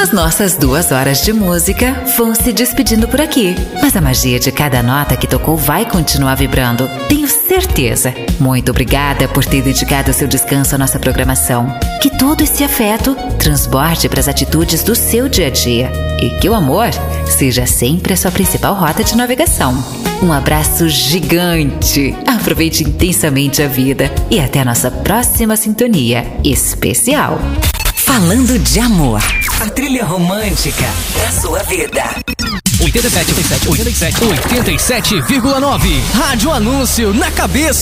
As nossas 2 horas de música vão se despedindo por aqui, mas a magia de cada nota que tocou vai continuar vibrando, tenho certeza. Muito obrigada por ter dedicado seu descanso à nossa programação. Que todo esse afeto transborde para as atitudes do seu dia a dia e que o amor seja sempre a sua principal rota de navegação. Um abraço gigante, aproveite intensamente a vida e até a nossa próxima sintonia especial. Falando de amor, a trilha romântica da sua vida. 87,9. Rádio Anúncio na cabeça.